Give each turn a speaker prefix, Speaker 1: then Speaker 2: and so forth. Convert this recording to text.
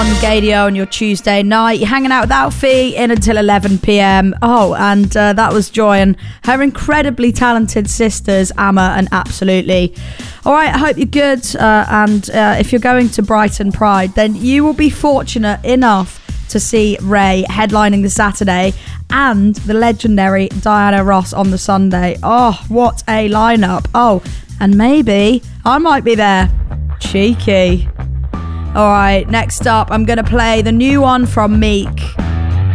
Speaker 1: Gadio on your Tuesday night. You're hanging out with Alfie in until 11 p.m. Oh, and that was Joy and her incredibly talented sisters, Amma and Absolutely. All right, I hope you're good. And if you're going to Brighton Pride, then you will be fortunate enough to see Ray headlining the Saturday and the legendary Diana Ross on the Sunday. Oh, what a lineup. Oh, and maybe I might be there. Cheeky. All right, next up, I'm going to play the new one from Meek.